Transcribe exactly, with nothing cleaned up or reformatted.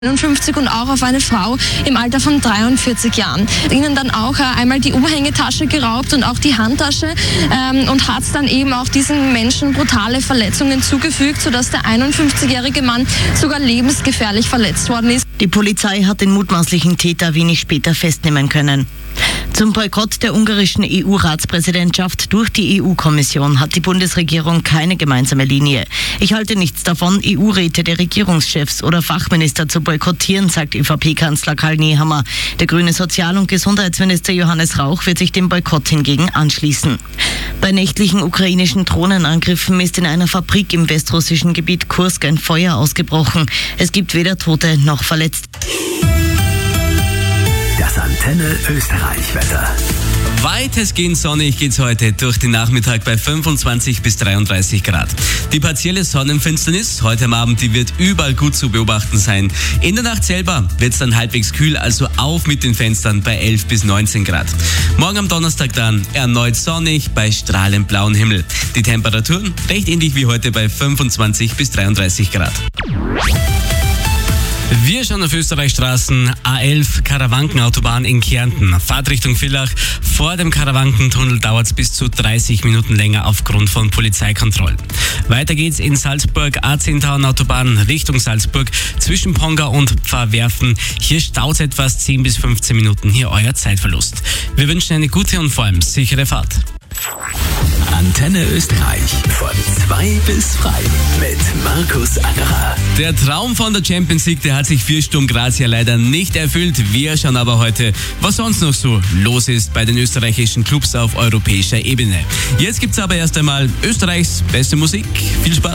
einundfünfzig und auch auf eine Frau im Alter von dreiundvierzig Jahren. Ihnen dann auch äh, einmal die Umhängetasche geraubt und auch die Handtasche ähm, und hat dann eben auch diesen Menschen brutale Verletzungen zugefügt, sodass der einundfünfzigjährige Mann sogar lebensgefährlich verletzt worden ist. Die Polizei hat den mutmaßlichen Täter wenig später festnehmen können. Zum Boykott der ungarischen E U-Ratspräsidentschaft durch die E U-Kommission hat die Bundesregierung keine gemeinsame Linie. Ich halte nichts davon, E U-Räte der Regierungschefs oder Fachminister zu boykottieren, sagt ÖVP-Kanzler Karl Nehammer. Der grüne Sozial- und Gesundheitsminister Johannes Rauch wird sich dem Boykott hingegen anschließen. Bei nächtlichen ukrainischen Drohnenangriffen ist in einer Fabrik im westrussischen Gebiet Kursk ein Feuer ausgebrochen. Es gibt weder Tote noch Verletzte. Das Antenne Österreich-Wetter. Weitestgehend sonnig geht's heute durch den Nachmittag bei fünfundzwanzig bis dreiunddreißig Grad. Die partielle Sonnenfinsternis heute am Abend, die wird überall gut zu beobachten sein. In der Nacht selber wird's dann halbwegs kühl, also auf mit den Fenstern bei elf bis neunzehn Grad. Morgen am Donnerstag dann erneut sonnig bei strahlend blauem Himmel. Die Temperaturen recht ähnlich wie heute bei fünfundzwanzig bis dreiunddreißig Grad. Wir schauen auf Österreichstraßen. A elf Karawankenautobahn in Kärnten. Fahrtrichtung Villach. Vor dem Karawankentunnel dauert es bis zu dreißig Minuten länger aufgrund von Polizeikontrollen. Weiter geht's in Salzburg. A zehn Autobahn Richtung Salzburg. Zwischen Ponga und Pfarrwerfen. Hier staut es etwas zehn bis fünfzehn Minuten. Hier euer Zeitverlust. Wir wünschen eine gute und vor allem sichere Fahrt. Antenne Österreich von zwei bis frei mit Markus Angerer. Der Traum von der Champions League, der hat sich für Sturm Graz ja leider nicht erfüllt. Wir schauen aber heute, was sonst noch so los ist bei den österreichischen Clubs auf europäischer Ebene. Jetzt gibt's aber erst einmal Österreichs beste Musik. Viel Spaß!